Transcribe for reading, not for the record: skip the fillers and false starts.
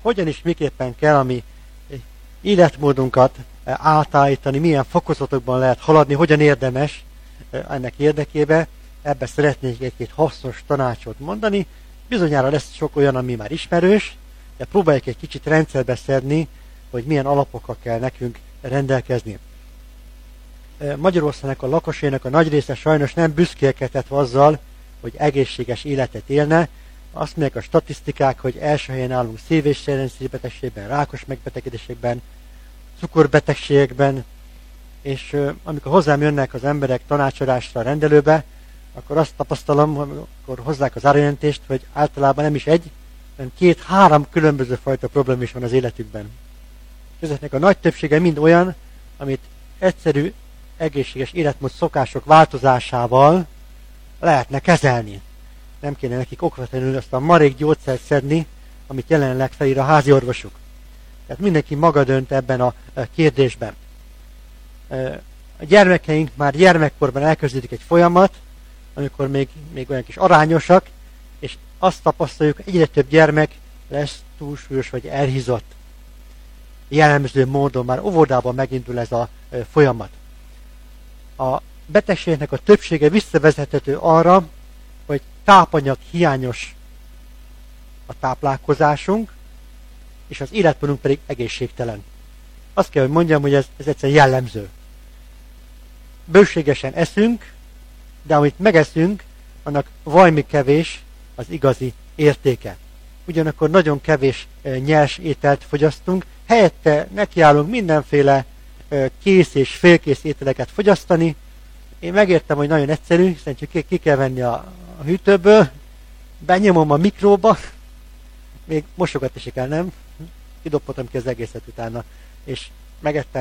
hogyan is miképpen kell a mi életmódunkat átállítani, milyen fokozatokban lehet haladni, hogyan érdemes ennek érdekébe. Ebbe szeretnék egy-két hasznos tanácsot mondani. Bizonyára lesz sok olyan, ami már ismerős, de próbáljuk egy kicsit rendszerbe szedni, hogy milyen alapokkal kell nekünk rendelkezni. Magyarországnak a lakosainak a nagy része sajnos nem büszkélkedett azzal, hogy egészséges életet élne. Azt mondják a statisztikák, hogy első helyen állunk szív- és szerrendszerbetegségben, rákos megbetegedésekben, cukorbetegségekben, és amikor hozzám jönnek az emberek tanácsadásra a rendelőbe, akkor azt tapasztalom, amikor hozzák az árjelentést, hogy általában nem is egy, hanem 2-3 különböző fajta probléma is van az életükben. Ezeknek a nagy többsége mind olyan, amit egyszerű, egészséges életmód szokások változásával lehetne kezelni. Nem kéne nekik okvetlenül azt a marék gyógyszert szedni, amit jelenleg felír a házi orvosuk. Tehát mindenki maga dönt ebben a kérdésben. A gyermekeink már gyermekkorban elkezdődik egy folyamat, amikor még olyan kis arányosak, és azt tapasztaljuk, hogy egyre több gyermek lesz túlsúlyos vagy elhízott. Jellemző módon már óvodában megindul ez a folyamat. A betegségnek a többsége visszavezethető arra, hogy tápanyag hiányos a táplálkozásunk, és az életmódunk pedig egészségtelen. Azt kell, hogy mondjam, hogy ez egyszerűen jellemző. Bőségesen eszünk, de amit megeszünk, annak valami kevés az igazi értéke. Ugyanakkor nagyon kevés nyers ételt fogyasztunk, helyette nekiállunk mindenféle kész és félkész ételeket fogyasztani. Én megértem, hogy nagyon egyszerű, hiszen csak ki kell venni a hűtőből, benyomom a mikróba, még mosogatni se kell, nem? Kidobhatom ki az egészet utána, és megettem